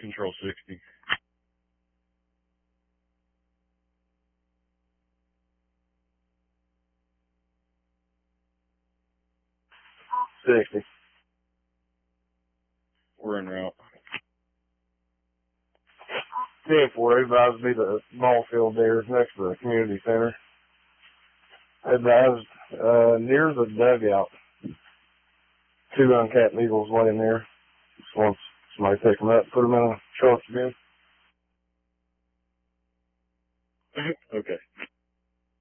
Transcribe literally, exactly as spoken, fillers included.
Control sixty. sixty. We're en route. ten four, advised me the ball field there next to the community center. Advised uh, near the dugout. Two uncapped eagles laying there. Just wants somebody to pick them up, put them in a truck again. Okay.